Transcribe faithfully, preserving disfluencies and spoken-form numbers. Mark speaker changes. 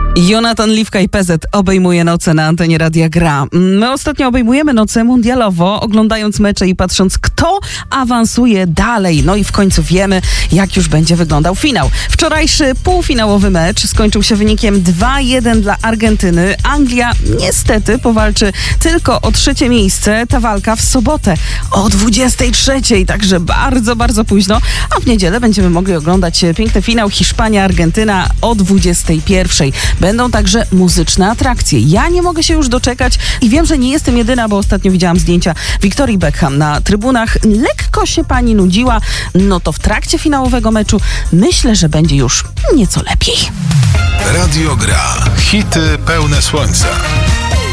Speaker 1: Jonatan Liwka i P Z obejmuje noce na antenie Radia Gra. My ostatnio obejmujemy noce mundialowo, oglądając mecze i patrząc, kto awansuje dalej. No i w końcu wiemy, jak już będzie wyglądał finał. Wczorajszy półfinałowy mecz skończył się wynikiem dwa jeden dla Argentyny. Anglia niestety powalczy tylko o trzecie miejsce. Ta walka w sobotę o dwudziestej trzeciej, także bardzo, bardzo późno. A w niedzielę będziemy mogli oglądać piękny finał Hiszpania-Argentyna o dwudziestej pierwszej. Będą także muzyczne atrakcje. Ja nie mogę się już doczekać i wiem, że nie jestem jedyna, bo ostatnio widziałam zdjęcia Victorii Beckham na trybunach. Lekko się pani nudziła, no to w trakcie finałowego meczu myślę, że będzie już nieco lepiej.
Speaker 2: Radio Gra. Hity pełne słońca.